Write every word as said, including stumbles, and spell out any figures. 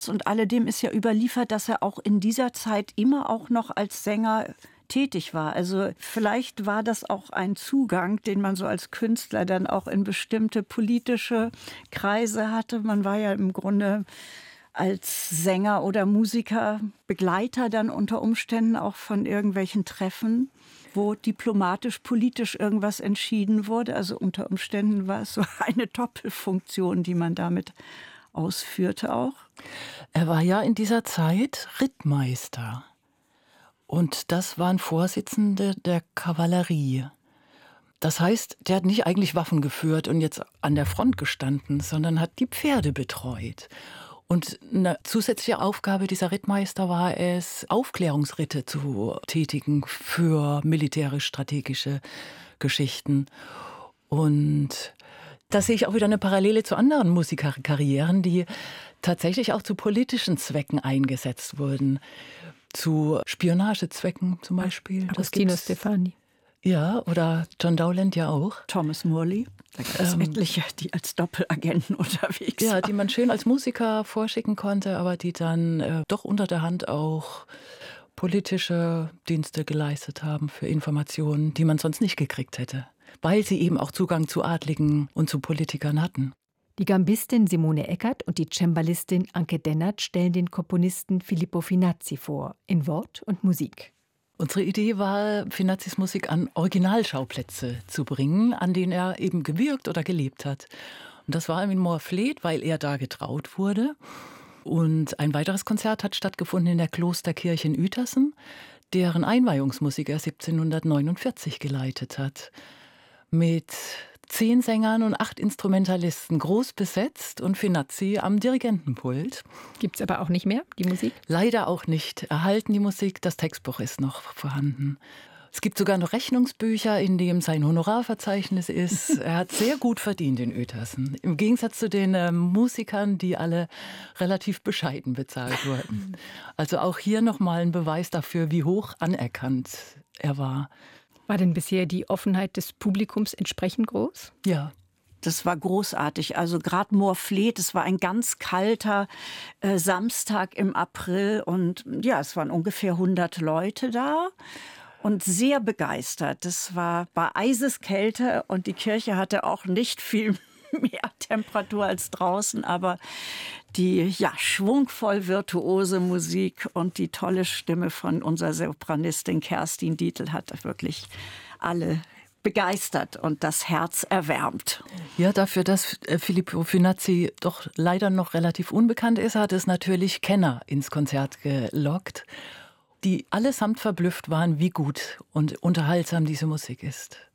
Und alledem ist ja überliefert, dass er auch in dieser Zeit immer auch noch als Sänger tätig war. Also vielleicht war das auch ein Zugang, den man so als Künstler dann auch in bestimmte politische Kreise hatte. Man war ja im Grunde als Sänger oder Musiker Begleiter dann unter Umständen auch von irgendwelchen Treffen, wo diplomatisch, politisch irgendwas entschieden wurde. Also unter Umständen war es so eine Doppelfunktion, die man damit ausführte auch. Er war ja in dieser Zeit Rittmeister. Und das waren Vorsitzende der Kavallerie. Das heißt, der hat nicht eigentlich Waffen geführt und jetzt an der Front gestanden, sondern hat die Pferde betreut. Und eine zusätzliche Aufgabe dieser Rittmeister war es, Aufklärungsritte zu tätigen für militärisch-strategische Geschichten. Und da sehe ich auch wieder eine Parallele zu anderen Musikerkarrieren, die tatsächlich auch zu politischen Zwecken eingesetzt wurden. Zu Spionagezwecken zum Beispiel. Agostino Stefani. Ja, oder John Dowland ja auch. Thomas Morley. Da gibt es ähm, etliche, die als Doppelagenten unterwegs waren. Ja, die man schön als Musiker vorschicken konnte, aber die dann äh, doch unter der Hand auch politische Dienste geleistet haben für Informationen, die man sonst nicht gekriegt hätte. Weil sie eben auch Zugang zu Adligen und zu Politikern hatten. Die Gambistin Simone Eckert und die Cembalistin Anke Dennert stellen den Komponisten Filippo Finazzi vor, in Wort und Musik. Unsere Idee war, Finazzis Musik an Originalschauplätze zu bringen, an denen er eben gewirkt oder gelebt hat. Und das war in Moorfleet, weil er da getraut wurde. Und ein weiteres Konzert hat stattgefunden in der Klosterkirche in Uetersen, deren Einweihungsmusik er siebzehnhundertneunundvierzig geleitet hat. Mit zehn Sängern und acht Instrumentalisten, groß besetzt und Finazzi am Dirigentenpult. Gibt es aber auch nicht mehr, die Musik? Leider auch nicht. Erhalten die Musik, das Textbuch ist noch vorhanden. Es gibt sogar noch Rechnungsbücher, in dem sein Honorarverzeichnis ist. Er hat sehr gut verdient in Uetersen. Im Gegensatz zu den äh, Musikern, die alle relativ bescheiden bezahlt wurden. Also auch hier nochmal ein Beweis dafür, wie hoch anerkannt er war. War denn bisher die Offenheit des Publikums entsprechend groß? Ja. Das war großartig. Also gerade Moorfleet, es war ein ganz kalter äh, Samstag im April. Und ja, es waren ungefähr hundert Leute da. Und sehr begeistert. Das war bei Eiseskälte und die Kirche hatte auch nicht viel mehr Temperatur als draußen, aber die ja schwungvoll virtuose Musik und die tolle Stimme von unserer Sopranistin Kerstin Dietl hat wirklich alle begeistert und das Herz erwärmt. Ja, dafür, dass Filippo Finazzi doch leider noch relativ unbekannt ist, hat es natürlich Kenner ins Konzert gelockt, die allesamt verblüfft waren, wie gut und unterhaltsam diese Musik ist.